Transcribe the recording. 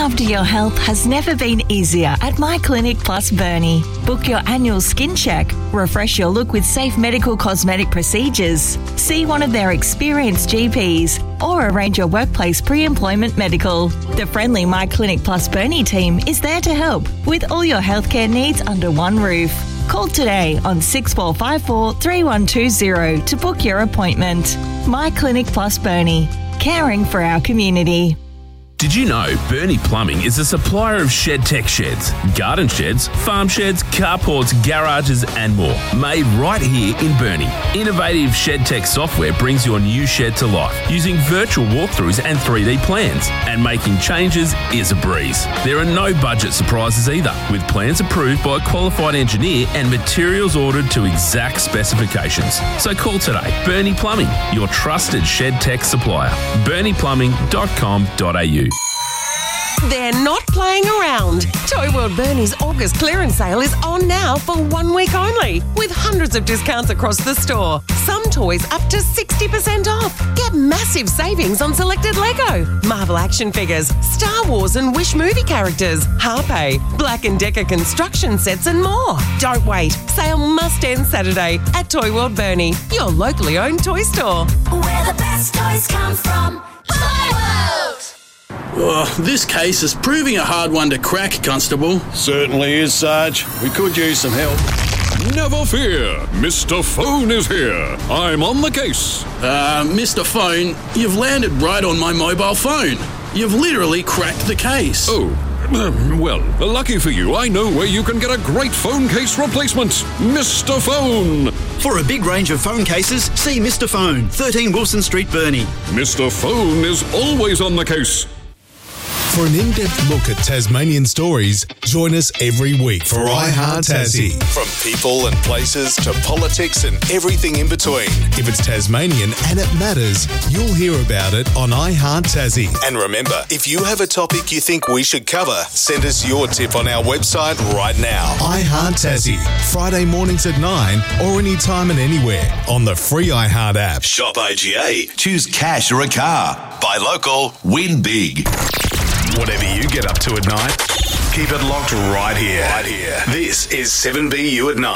after your health has never been easier at My Clinic Plus Burnie. Book your annual skin check, refresh your look with safe medical cosmetic procedures, see one of their experienced GPs, or arrange your workplace pre-employment medical. The friendly My Clinic Plus Burnie team is there to help with all your healthcare needs under one roof. Call today on 6454 3120 to book your appointment. My Clinic Plus Burnie, caring for our community. Did you know Burnie Plumbing is a supplier of ShedTech sheds, garden sheds, farm sheds, carports, garages and more, made right here in Burnie. Innovative ShedTech software brings your new shed to life using virtual walkthroughs and 3D plans, and making changes is a breeze. There are no budget surprises either, with plans approved by a qualified engineer and materials ordered to exact specifications. So call today. Burnie Plumbing, your trusted ShedTech supplier. BurniePlumbing.com.au. They're not playing around. Toy World Burnie's August clearance sale is on now for 1 week only, with hundreds of discounts across the store. Some toys up to 60% off. Get massive savings on selected Lego, Marvel action figures, Star Wars and Wish movie characters, Harpay, Black & Decker construction sets and more. Don't wait. Sale must end Saturday at Toy World Burnie, your locally owned toy store. Where the best toys come from. Toy World! Oh, this case is proving a hard one to crack, Constable. Certainly is, Sarge. We could use some help. Never fear, Mr. Phone is here. I'm on the case. Mr. Phone, you've landed right on my mobile phone. You've literally cracked the case. Oh, well, lucky for you, I know where you can get a great phone case replacement. Mr. Phone. For a big range of phone cases, see Mr. Phone, 13 Wilson Street, Burnie. Mr. Phone is always on the case. For an in-depth look at Tasmanian stories, join us every week for I Heart Tassie. From people and places to politics and everything in between. If it's Tasmanian and it matters, you'll hear about it on I Heart Tassie. And remember, if you have a topic you think we should cover, send us your tip on our website right now. I Heart Tassie, Friday mornings at 9 or anytime and anywhere on the free I Heart app. Shop AGA. Choose cash or a car. Buy local. Win big. Whatever you get up to at night, keep it locked right here. This is 7BU at night.